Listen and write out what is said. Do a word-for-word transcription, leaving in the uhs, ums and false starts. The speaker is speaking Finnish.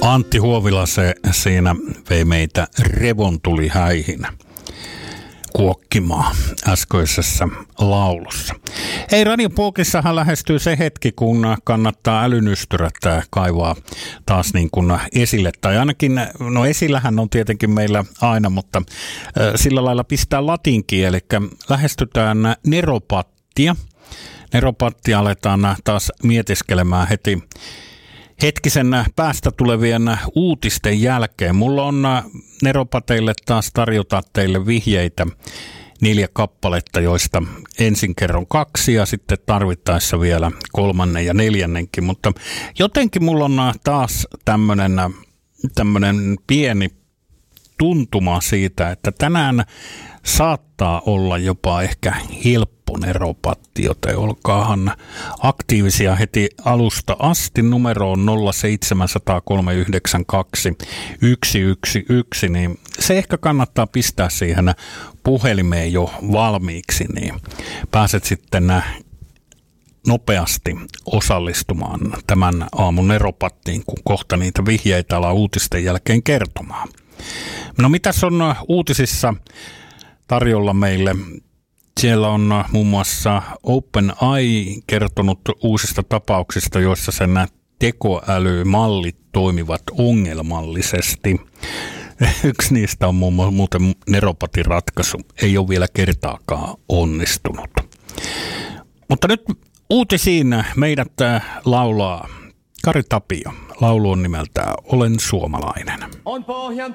Antti Huovila se siinä vei meitä revontulihäihin kuokkimaan äskeisessä laulussa. Hei, Radiopookissahan lähestyy se hetki, kun kannattaa älynystyrät kaivaa taas niin kuin esille. Tai ainakin, no esillähän on tietenkin meillä aina, mutta sillä lailla pistää latinkiin, eli lähestytään neropattia. Neropattia aletaan taas mietiskelemään heti hetkisen päästä tulevien uutisten jälkeen. Mulla on neropateille taas tarjota teille vihjeitä, neljä kappaletta, joista ensin kerron kaksi ja sitten tarvittaessa vielä kolmannen ja neljännenkin. Mutta jotenkin mulla on taas tämmönen, tämmönen pieni tuntuma siitä, että tänään saattaa olla jopa ehkä helppo neropatti, joten olkaahan aktiivisia heti alusta asti. Numero on nolla seitsemän nolla nolla kolme yhdeksän kaksi yksi yksi yksi, niin se ehkä kannattaa pistää siihen puhelimeen jo valmiiksi, niin pääset sitten nopeasti osallistumaan tämän aamun neropattiin, kun kohta niitä vihjeitä alaa uutisten jälkeen kertomaan. No mitäs on uutisissa tarjolla meille? Siellä on muun muassa OpenAI kertonut uusista tapauksista, joissa sen tekoälymallit toimivat ongelmallisesti. Yksi niistä on muuten neropatin ratkaisu. Ei ole vielä kertaakaan onnistunut. Mutta nyt uutisiin meidät laulaa Kari Tapio. Laulu on nimeltään Olen suomalainen. On pohjan